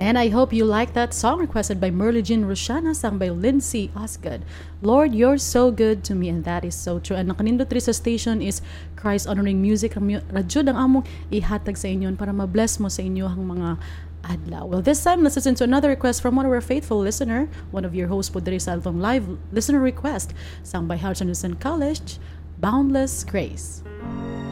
And I hope you like that song requested by Merle Jean Rosana, sung by Lindsay Osgood. Lord, you're so good to me, and that is so true. And nakanindot rin sa station is Christ Honoring Music. Radyo ang among ihatag sa inyo para ma-bless mo sa inyo ang mga adlaw. Well, this time, let's listen to another request from one of our faithful listener, one of your hosts po diri sa Altong Live listener request, sung by Harrison College, Boundless Grace.